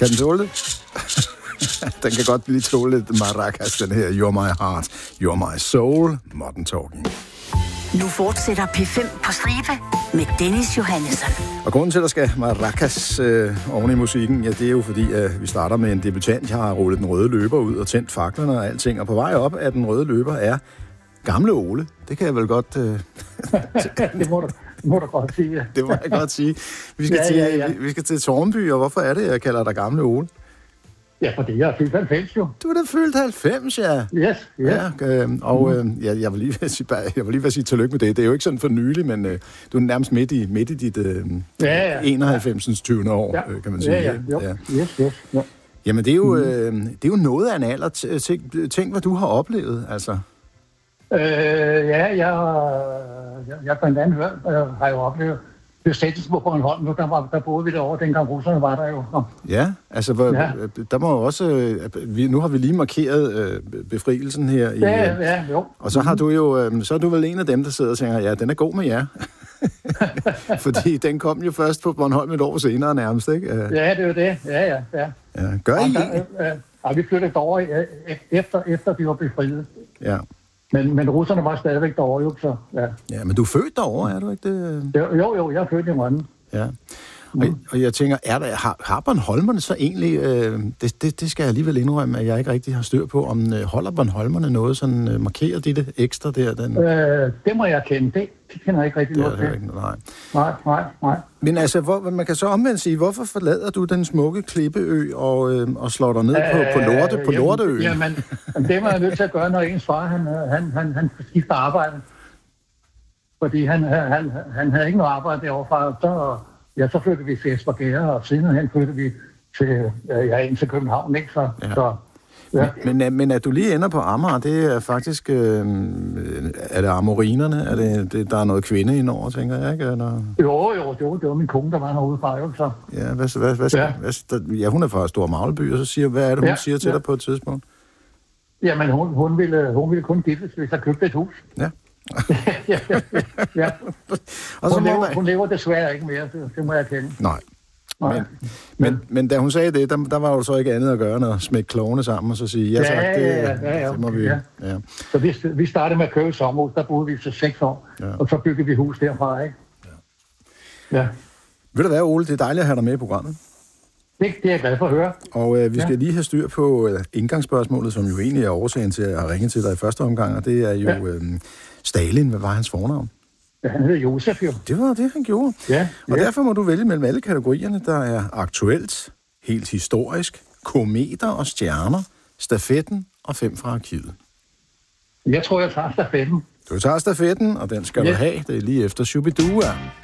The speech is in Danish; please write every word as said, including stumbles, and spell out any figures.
Kan den tåle det? Den kan godt blive tåle lidt maracas, den her You're My Heart, You're My Soul, Modern Talking. Nu fortsætter P fem på stribe med Dennis Johannesson. Og grunden til, at der skal maracas øh, oven i musikken, ja, det er jo fordi, at vi starter med en debutant. Jeg har rullet den røde løber ud og tændt faklerne og alting. Og på vej op af den røde løber er gamle Ole. Det kan jeg vel godt... Øh, det må du, må du godt sige. Ja. Det må jeg godt sige. Vi skal, ja, ja, ja. Til, vi, vi skal til Tårnby, og hvorfor er det, jeg kalder dig gamle Ole? Ja, fordi jeg er fyldt halvfems, jo. Du er da fyldt halvfems, ja. Yes, yes. Ja, øh, og øh, ja, jeg vil lige vil sige, jeg vil lige vil sige tillykke med det. Det er jo ikke sådan for nylig, men øh, du er nærmest midt i, midt i dit øh, ja, ja. enoghalvfemsens tyvende år, ja. øh, kan man sige. Ja, ja, jo. Ja. Yes, yes, ja. Jamen, det er, jo, øh, det er jo noget af en alder. Tænk, tænk, hvad du har oplevet, altså. Øh, ja, jeg, jeg, jeg blandt andet hørt, øh, har jo oplevet besættelsen på Bornholm. Nu, der, var, der boede vi derovre, dengang russerne var der jo. Nå. Ja, altså, hvor, ja. der må jo også... Øh, vi, nu har vi lige markeret øh, befrielsen her. I, ja, ja, jo. Og så har du jo... Øh, så er du vel en af dem, der sidder og tænker, ja, den er god med jer. Fordi den kom jo først på Bornholm et år senere nærmest, ikke? Ja, det er jo det. Ja, ja, ja. ja gør I? Der, øh, øh, vi flyttede derovre efter, efter vi var befriet. Ja. Men, men russerne var stadigvæk derovre, jo, så ja. Ja, men du er født derovre, er du ikke det? Jo, jo, jeg er født i Rønne. Ja. Og, og jeg tænker, er der, har, har Bornholmerne så egentlig, øh, det, det, det skal jeg alligevel indrømme, at jeg ikke rigtig har styr på, om øh, holder Bornholmerne noget, sådan øh, markerer de det ekstra der? Den... Øh, det må jeg kende, det, det kender jeg ikke rigtig noget til. Nej. nej, nej, nej. Men altså, hvor, man kan så omvendt sige, hvorfor forlader du den smukke klippeø og, øh, og slår dig ned på, på, Lorte, på Lorteøen? Jamen, jamen, det var jeg nødt til at gøre, når ens far, han, han, han, han skifter arbejde. Fordi han, han, han havde ikke noget arbejde derovre fra, så... Ja, så flyttede vi til Esbjerg, og senere flyttede vi til, ja, ind til København, ikke? Så, ja. så, ja. Men, men, men at du lige ender på Amager, det er faktisk... Øh, er det amorinerne? Er det, det, der er noget kvinde indover, tænker jeg, ikke? Eller? Jo, jo, jo, det var min kone, der var herude fra, jo, så... Ja, hvad, hvad, hvad, ja. Hvad, ja, hun er fra Stor Magleby, og så siger, hvad er det, hun ja, siger til ja. dig på et tidspunkt? Jamen, hun, hun, ville, hun ville kun giftes, hvis jeg købte et hus. Ja. ja, ja, ja. Og så hun, lever, man... hun lever desværre ikke mere, det, det må jeg kende. Nej. Men, men, men, men da hun sagde det, der, der var jo så ikke andet at gøre, end at smække klovene sammen og så sige, ja tak, ja, det, ja, ja, ja, det må vi... Ja. Ja. Så vi, vi startede med at købe sommerhus, der boede vi til seks år, ja. Og så byggede vi hus derfra, ikke? Ja. ja. Ved du hvad, Ole, det er dejligt at have dig med i programmet. Det, det er jeg glad for at høre. Og øh, vi skal ja. lige have styr på øh, indgangsspørgsmålet, som jo egentlig er årsagen til at ringe til dig i første omgang, og det er jo... Ja. Øh, Stalin, hvad var hans fornavn? Ja, han hed Josef, jo. Det var det, han gjorde. Ja, og ja. derfor må du vælge mellem alle kategorierne, der er aktuelt, helt historisk, kometer og stjerner, stafetten og fem fra arkivet. Jeg tror, jeg tager stafetten. Du tager stafetten, og den skal ja. du have. Det er lige efter Shubidua.